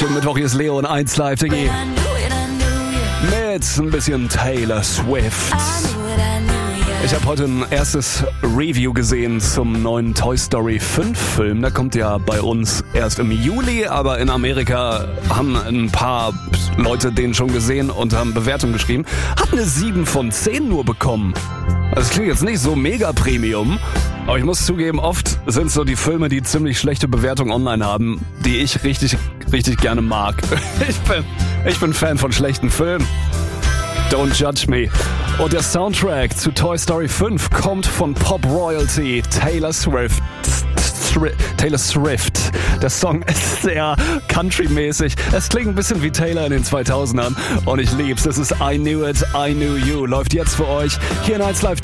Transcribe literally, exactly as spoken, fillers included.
Schönen Mittwoch, hier ist Leo und eins Live, Diggi. Mit ein bisschen Taylor Swift. Ich habe heute ein erstes Review gesehen zum neuen Toy Story fünf Film. Der kommt ja bei uns erst im Juli, aber in Amerika haben ein paar Leute den schon gesehen und haben Bewertungen geschrieben. Hat eine sieben von zehn nur bekommen. Das klingt jetzt nicht so mega Premium, aber ich muss zugeben, oft sind so die Filme, die ziemlich schlechte Bewertungen online haben, die ich richtig, richtig gerne mag. Ich bin, ich bin Fan von schlechten Filmen. Don't judge me. Und der Soundtrack zu Toy Story fünf kommt von Pop Royalty Taylor Swift. Taylor Swift. Der Song ist sehr country-mäßig. Es klingt ein bisschen wie Taylor in den zweitausendern und ich lieb's. Das ist I Knew It, I Knew You. Läuft jetzt für euch hier in eins Live.